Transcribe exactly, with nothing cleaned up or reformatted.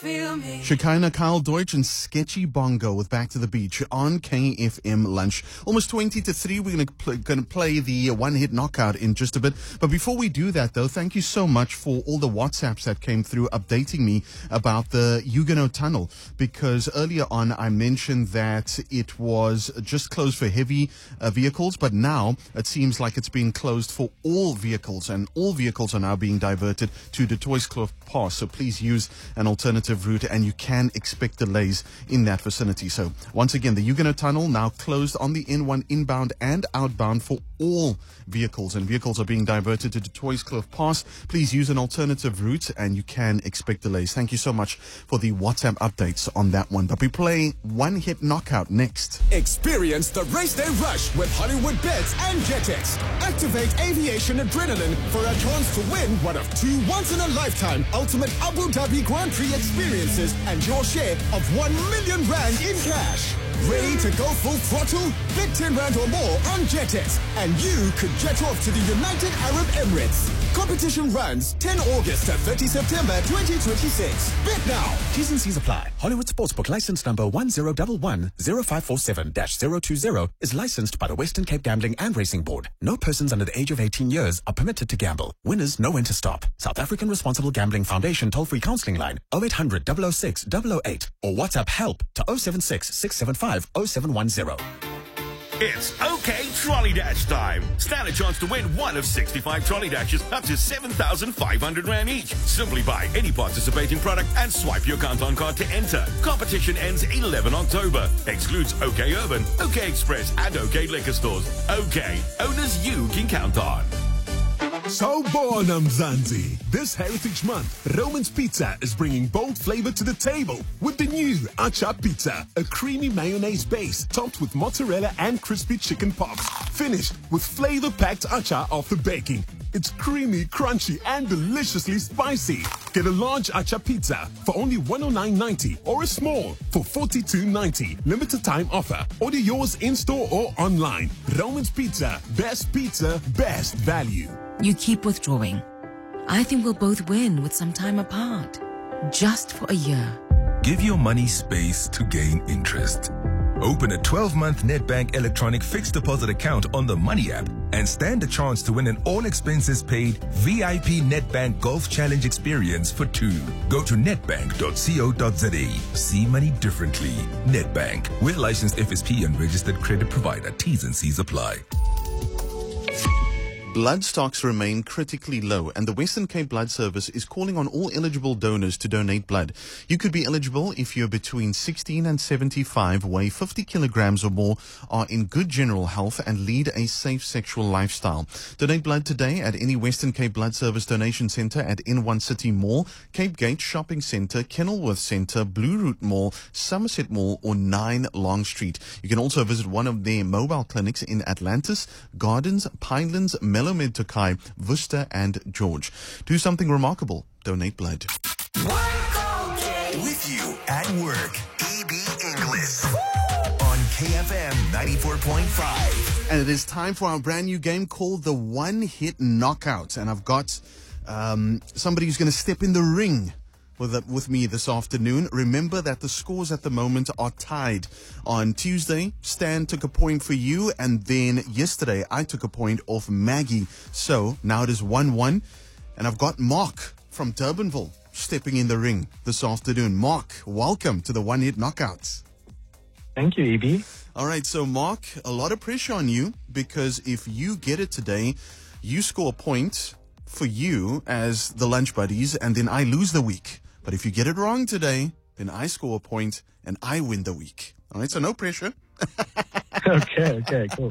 Shekinah, Kyle Deutsch, and Sketchy Bongo with Back to the Beach on K F M Lunch. Almost twenty to three. We're going to pl- gonna play the one-hit knockout in just a bit. But before we do that, though, thank you so much for all the WhatsApps that came through updating me about the Huguenot Tunnel. Because earlier on, I mentioned that it was just closed for heavy uh, vehicles. But now it seems like it's being closed for all vehicles. And all vehicles are now being diverted to the Toyscloof Pass. So please use an alternative route, and you can expect delays in that vicinity. So once again, the Huguenot Tunnel now closed on the N one inbound and outbound for all vehicles, and vehicles are being diverted to the Toyscloof Pass. Please use an alternative route, and you can expect delays. Thank you so much for the WhatsApp updates on that one. But we play One Hit Knockout next. Experience the race day rush with Hollywood Bets and JetX. Activate aviation adrenaline for a chance to win one of two once-in-a-lifetime ultimate Abu Dhabi Grand Prix experiences and your share of one million rand in cash. Ready to go full throttle? Bet ten rand or more on JetX, and you could jet off to the United Arab Emirates. Competition runs ten August to thirty September twenty twenty-six. Bet now. T's and C's apply. Hollywood Sportsbook license number one zero one one zero five four seven dash zero two zero is licensed by the Western Cape Gambling and Racing Board. No persons under the age of eighteen years are permitted to gamble. Winners know when to stop. South African Responsible Gambling Foundation toll-free counseling line oh eight hundred, double oh six, double oh eight or WhatsApp help to oh seven six, six seven five, oh seven one zero. It's OK Trolley Dash time. Stand a chance to win one of sixty-five trolley dashes up to seven thousand five hundred rand each. Simply buy any participating product and swipe your count-on card to enter. Competition ends eleventh October. Excludes OK Urban, OK Express and OK Liquor Stores. OK, owners you can count on. Sawubona Mzansi. This Heritage Month, Roman's Pizza is bringing bold flavor to the table with the new Acha Pizza, a creamy mayonnaise base topped with mozzarella and crispy chicken pops, finished with flavor-packed acha after baking. It's creamy, crunchy, and deliciously spicy. Get a large Acha Pizza for only one oh nine ninety or a small for forty-two ninety. Limited time offer. Order yours in-store or online. Roman's Pizza. Best pizza, best value. You keep withdrawing. I think we'll both win with some time apart. Just for a year. Give your money space to gain interest. Open a twelve-month Nedbank electronic fixed deposit account on the Money app and stand a chance to win an all-expenses-paid V I P Nedbank Golf Challenge experience for two. Go to nedbank dot co dot za. See money differently. Nedbank. We're licensed F S P and registered credit provider. T's and C's apply. Blood stocks remain critically low, and the Western Cape Blood Service is calling on all eligible donors to donate blood. You could be eligible if you're between sixteen and seventy-five, weigh fifty kilograms or more, are in good general health, and lead a safe sexual lifestyle. Donate blood today at any Western Cape Blood Service donation center at N one City Mall, Cape Gate Shopping Center, Kenilworth Center, Blue Route Mall, Somerset Mall, or nine Long Street. You can also visit one of their mobile clinics in Atlantis, Gardens, Pinelands, Melomed Tokai, Worcester, and George. Do something remarkable. Donate blood. With you at work, E B English on K F M ninety-four point five. And it is time for our brand new game called the One Hit Knockout. And I've got um, somebody who's going to step in the ring with with me this afternoon. Remember that the scores at the moment are tied. On Tuesday, Stan took a point for you, and then yesterday I took a point off Maggie. So now it is one one, and I've got Mark from Durbanville stepping in the ring this afternoon. Mark, welcome to the One Hit Knockouts. Thank you, E B. All right, so Mark, a lot of pressure on you, because if you get it today, you score a point for you as the lunch buddies, and then I lose the week. But if you get it wrong today, then I score a point and I win the week. All right, so no pressure. okay, okay, cool.